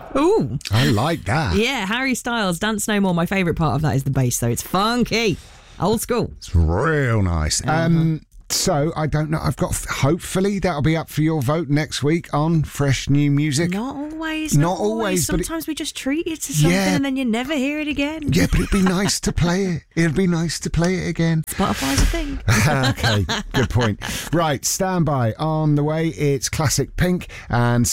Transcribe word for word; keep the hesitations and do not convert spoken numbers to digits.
Ooh. I like that. Yeah, Harry Styles, Dance No More. My favourite part of that is the bass, though. It's funky. Old school. It's real nice. Uh-huh. Um, so, I don't know. I've got, hopefully, that'll be up for your vote next week on Fresh New Music. Not always. Not Not, always. always, but it- Sometimes we just treat it to something Yeah. and then you never hear it again. Yeah, but it'd be nice to play it. It'd be nice to play it again. Spotify's a thing. Okay, good point. Right, stand by. On the way, it's Classic Pink and